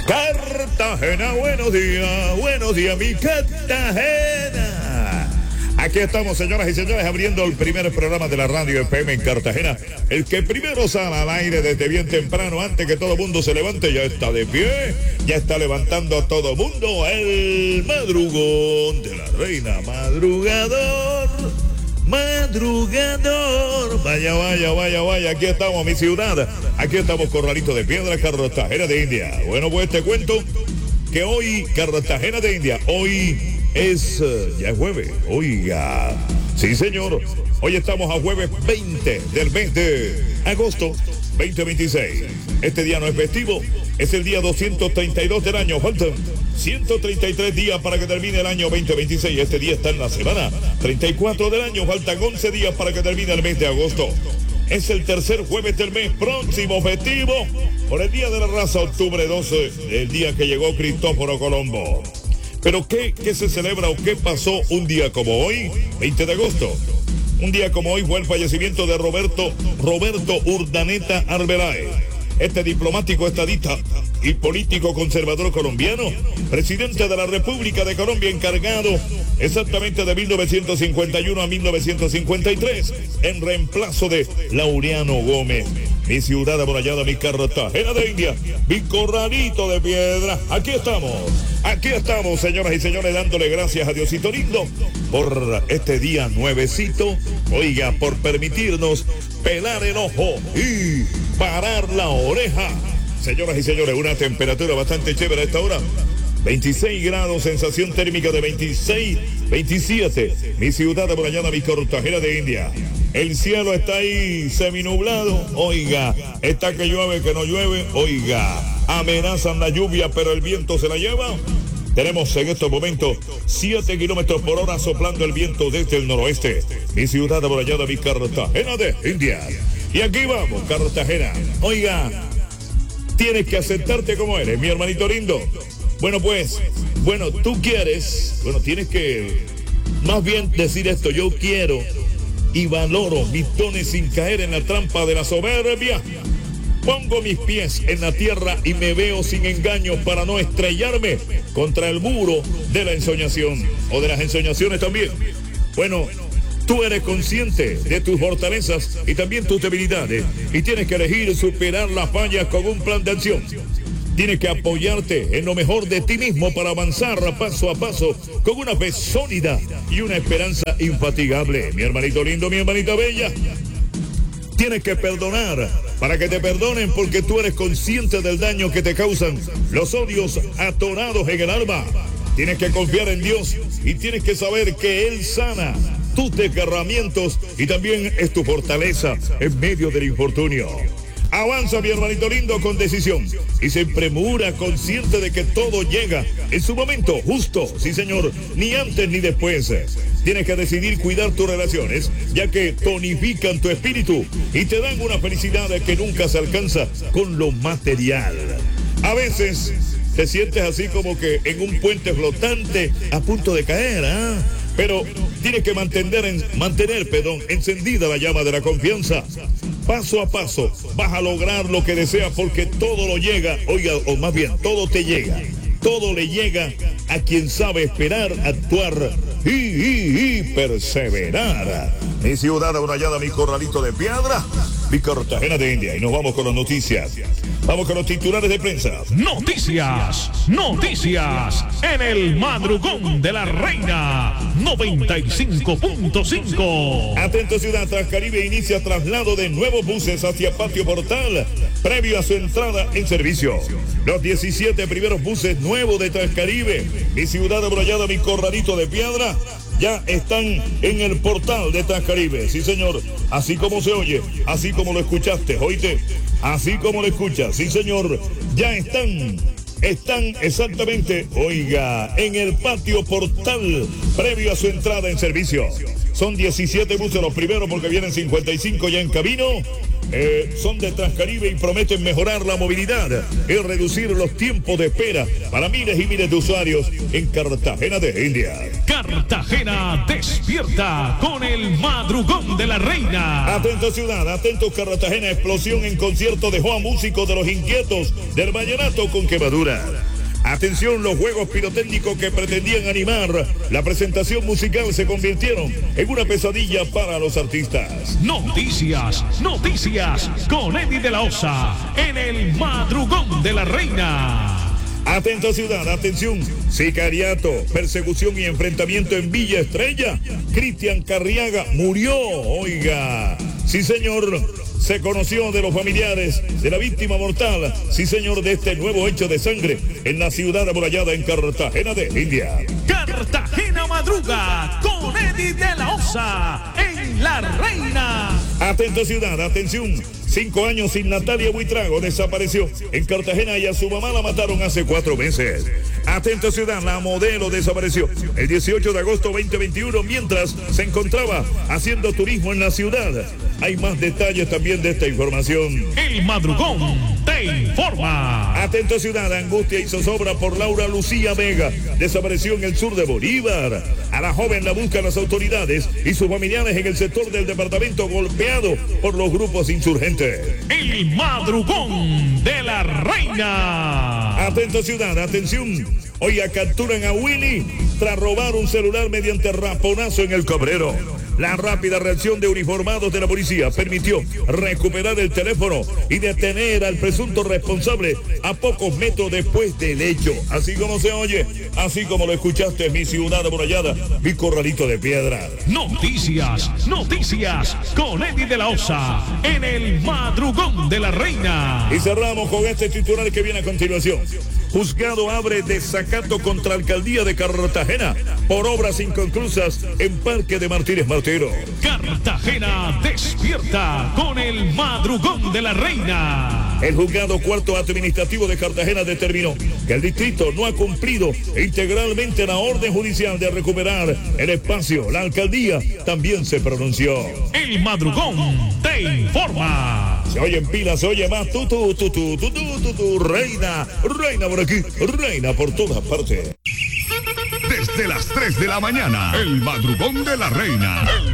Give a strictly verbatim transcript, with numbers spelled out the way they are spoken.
Cartagena, buenos días, buenos días, mi Cartagena. Aquí estamos, señoras y señores, abriendo el primer programa de la radio F M en Cartagena. El que primero sale al aire desde bien temprano, antes que todo mundo se levante, ya está de pie, ya está levantando a todo mundo, el madrugón de la reina, madrugador, madrugador. Vaya, vaya, vaya, vaya, aquí estamos, mi ciudad, aquí estamos, Corralito de Piedra, Cartagena de India. Bueno, pues te cuento que hoy, Cartagena de India, hoy es, uh, ya es jueves, oiga, sí señor, hoy estamos a jueves veinte del mes de agosto veinte veintiséis. Este día no es festivo, es el día doscientos treinta y dos del año, faltan ciento treinta y tres días para que termine el año veinte veintiséis. Este día está en la semana treinta y cuatro del año, faltan once días para que termine el mes de agosto. Es el tercer jueves del mes, próximo festivo por el Día de la Raza, octubre doce, el día que llegó Cristóforo Colombo. Pero ¿qué, qué se celebra o qué pasó un día como hoy, veinte de agosto? Un día como hoy fue el fallecimiento de Roberto, Roberto Urdaneta Arbeláez. Este diplomático, estadista y político conservador colombiano, presidente de la República de Colombia, encargado exactamente de mil novecientos cincuenta y uno a mil novecientos cincuenta y tres, en reemplazo de Laureano Gómez. Mi ciudad amurallada, mi Cartagena de India, mi Corralito de Piedra. Aquí estamos, aquí estamos, señoras y señores, dándole gracias a Diosito lindo por este día nuevecito. Oiga, por permitirnos pelar el ojo y parar la oreja. Señoras y señores, una temperatura bastante chévere a esta hora. veintiséis grados, sensación térmica de veintiséis, veintisiete. Mi ciudad amurallada, mi Cartagena de India. El cielo está ahí seminublado. Oiga, está que llueve, que no llueve. Oiga, amenazan la lluvia, pero el viento se la lleva. Tenemos en estos momentos siete kilómetros por hora soplando el viento desde el noroeste. Mi ciudad amurallada, mi Cartagena de India. Y aquí vamos, Cartagena. Oiga, tienes que aceptarte como eres, mi hermanito lindo. Bueno, pues, bueno, tú quieres, bueno, tienes que más bien decir esto: yo quiero y valoro mis dones sin caer en la trampa de la soberbia. Pongo mis pies en la tierra y me veo sin engaño para no estrellarme contra el muro de la ensoñación, o de las ensoñaciones también. Bueno, tú eres consciente de tus fortalezas y también tus debilidades, y tienes que elegir superar las fallas con un plan de acción. Tienes que apoyarte en lo mejor de ti mismo para avanzar paso a paso con una fe sólida y una esperanza infatigable. Mi hermanito lindo, mi hermanita bella, tienes que perdonar para que te perdonen, porque tú eres consciente del daño que te causan los odios atorados en el alma. Tienes que confiar en Dios y tienes que saber que Él sana tus desgarramientos y también es tu fortaleza en medio del infortunio. Avanza, mi hermanito lindo, con decisión y sin premura, consciente de que todo llega en su momento justo, sí señor, ni antes ni después. Tienes que decidir cuidar tus relaciones, ya que tonifican tu espíritu y te dan una felicidad que nunca se alcanza con lo material. A veces te sientes así como que en un puente flotante a punto de caer, ¿ah? ¿eh? Pero tienes que mantener, en, mantener perdón, encendida la llama de la confianza. Paso a paso vas a lograr lo que deseas, porque todo lo llega, oiga, o más bien, todo te llega. Todo le llega a quien sabe esperar, actuar y, y, y perseverar. Mi ciudad amurallada, mi Corralito de Piedra, mi Cartagena de India. Y nos vamos con las noticias. Vamos con los titulares de prensa. Noticias, noticias en el madrugón de la reina noventa y cinco punto cinco. Atento, ciudad. Transcaribe inicia traslado de nuevos buses hacia Patio Portal previo a su entrada en servicio. Los diecisiete primeros buses nuevos de Transcaribe, mi ciudad amurallada, mi Corralito de Piedra, ya están en el portal de Transcaribe. Sí, señor. Así como se oye, así como lo escuchaste, oíste, así como lo escuchas. Sí, señor. Ya están, están exactamente, oiga, en el patio portal previo a su entrada en servicio. Son diecisiete buses los primeros, porque vienen cincuenta y cinco ya en camino. eh, son de Transcaribe y prometen mejorar la movilidad y reducir los tiempos de espera para miles y miles de usuarios en Cartagena de India. Cartagena despierta con el madrugón de la reina. Atento ciudad, atento Cartagena, explosión en concierto dejó a músicos de los inquietos del vallenato con quemadura. Atención, los juegos pirotécnicos que pretendían animar la presentación musical se convirtieron en una pesadilla para los artistas. Noticias, noticias con Eddie de la Osa en el madrugón de la reina. Atento ciudad, atención, sicariato, persecución y enfrentamiento en Villa Estrella. Cristian Carriaga murió, oiga, sí señor. Se conoció de los familiares de la víctima mortal, sí señor, de este nuevo hecho de sangre en la ciudad amurallada en Cartagena de India. Cartagena madruga con Eddie de la Osa en La Reina. Atento ciudad, atención. Cinco años sin Natalia Buitrago, desapareció en Cartagena y a su mamá la mataron hace cuatro meses. Atento ciudad, la modelo desapareció el dieciocho de agosto veinte veintiuno mientras se encontraba haciendo turismo en la ciudad. Hay más detalles también de esta información. El madrugón te informa. Atento ciudad, angustia y zozobra por Laura Lucía Vega, desapareció en el sur de Bolívar. A la joven la buscan las autoridades y sus familiares en el sector del departamento golpeado por los grupos insurgentes. El madrugón de la reina. Atento ciudad, atención. Hoy capturan a Willy tras robar un celular mediante raponazo en el Cabrero. La rápida reacción de uniformados de la policía permitió recuperar el teléfono y detener al presunto responsable a pocos metros después del hecho. Así como se oye, así como lo escuchaste, mi ciudad amurallada, mi corralito de piedra. Noticias, noticias con Eddie de la Osa en el madrugón de la reina. Y cerramos con este titular que viene a continuación. Juzgado abre desacato contra Alcaldía de Cartagena por obras inconclusas en Parque de Martínez Martero. Cartagena despierta con el madrugón de la reina. El juzgado cuarto administrativo de Cartagena determinó que el distrito no ha cumplido integralmente la orden judicial de recuperar el espacio. La alcaldía también se pronunció. El madrugón te informa. Se oye en pila, se oye más. Tú, tú, tú, tú, tú, tú, tú, tú, reina, reina por aquí, reina por todas partes. Desde las tres de la mañana, el madrugón de la reina.